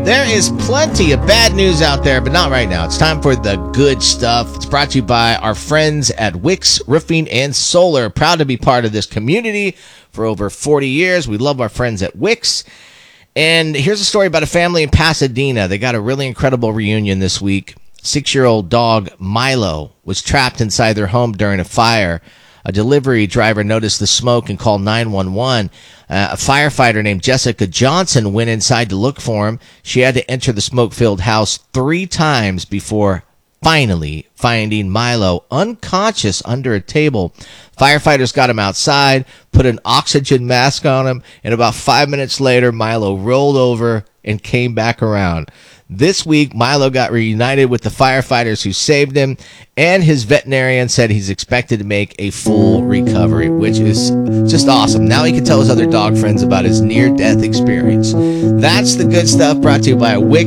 There is plenty of bad news out there, but not right now. It's time for the good stuff. It's brought to you by our friends at Wicks Roofing and Solar. Proud to be part of this community for over 40 years. We love our friends at Wicks. And here's a story about a family in Pasadena. They got a really incredible reunion this week. 6-year-old dog Milo was trapped inside their home during a fire. A delivery driver noticed the smoke and called 911. A firefighter named Jessica Johnson went inside to look for him. She had to enter the smoke-filled house 3 times before finally finding Milo unconscious under a table. Firefighters got him outside, put an oxygen mask on him, and about 5 minutes later, Milo rolled over and came back around. This week, Milo got reunited with the firefighters who saved him, and his veterinarian said he's expected to make a full recovery, which is just awesome. Now he can tell his other dog friends about his near-death experience. That's the good stuff brought to you by Wicks.